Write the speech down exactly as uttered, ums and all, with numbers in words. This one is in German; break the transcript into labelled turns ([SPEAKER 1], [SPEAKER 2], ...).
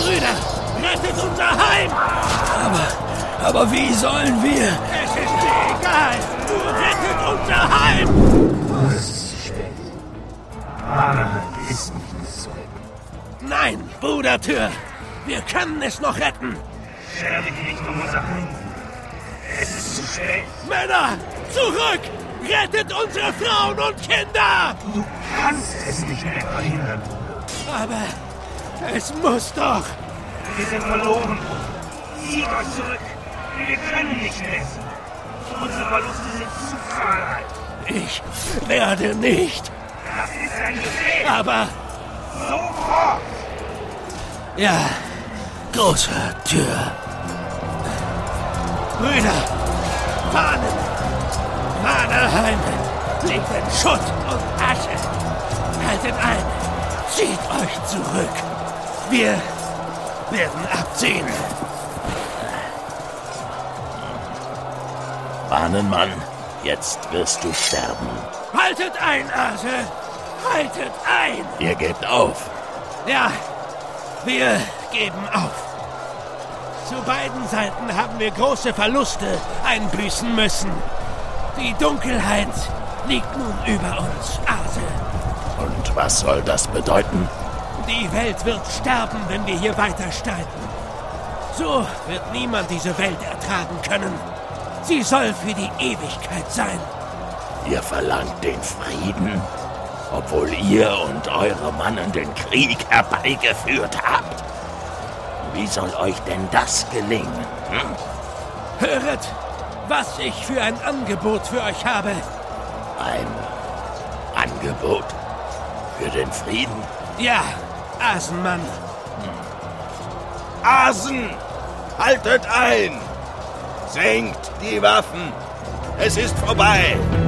[SPEAKER 1] Brüder, rettet unser Heim!
[SPEAKER 2] Aber, aber wie sollen wir?
[SPEAKER 1] Es ist mir egal! Nur rettet unser Heim!
[SPEAKER 3] Das ist schlecht. Aber ist nicht so.
[SPEAKER 1] Nein, Brudertür! Wir können es noch retten!
[SPEAKER 3] Sterbe nicht um unser Heim. Es ist zu spät.
[SPEAKER 1] Männer, zurück! Rettet unsere Frauen und Kinder!
[SPEAKER 3] Du kannst es nicht mehr verhindern.
[SPEAKER 1] Aber es muss doch!
[SPEAKER 3] Wir sind verloren. Zieht euch zurück. Wir können nicht mehr. Unsere Verluste sind zu zahlreich.
[SPEAKER 1] Ich werde nicht.
[SPEAKER 3] Das ist ein Befehl.
[SPEAKER 1] Aber
[SPEAKER 3] Sofort!
[SPEAKER 1] ja, große Tür. Brüder, Fahnen! Vaterheim liegt in Schutt und Asche. Haltet ein, zieht euch zurück. Wir werden abziehen.
[SPEAKER 2] Bahnenmann, jetzt wirst du sterben.
[SPEAKER 1] Haltet ein, Ase! Haltet ein!
[SPEAKER 2] Ihr gebt auf.
[SPEAKER 1] Ja, wir geben auf. Zu beiden Seiten haben wir große Verluste einbüßen müssen. Die Dunkelheit liegt nun über uns, Ase.
[SPEAKER 2] Und was soll das bedeuten?
[SPEAKER 1] Die Welt wird sterben, wenn wir hier weiter streiten. So wird niemand diese Welt ertragen können. Sie soll für die Ewigkeit sein.
[SPEAKER 2] Ihr verlangt den Frieden, obwohl ihr und eure Mannen den Krieg herbeigeführt habt. Wie soll euch denn das gelingen? Hm?
[SPEAKER 1] Höret, was ich für ein Angebot für euch habe.
[SPEAKER 2] Ein Angebot für den Frieden?
[SPEAKER 1] Ja, Asenmann.
[SPEAKER 4] Asen! Haltet ein! Senkt die Waffen! Es ist vorbei!